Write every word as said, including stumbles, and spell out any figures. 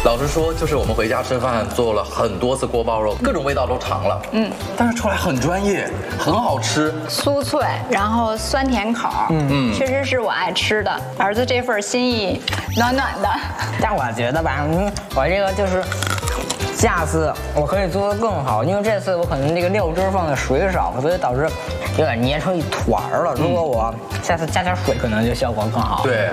老实说，就是我们回家吃饭做了很多次锅包肉，各种味道都尝了，嗯，但是出来很专业，很好吃， 酥脆，然后酸甜口，嗯，确实是我爱吃的。儿子这份心意，暖暖的。 但我觉得吧，嗯，我这个就是。下次我可以做得更好，因为这次我可能这个料汁放的水少，所以导致有点捏成一团了。如果我下次加点水，可能就效果更好。 对。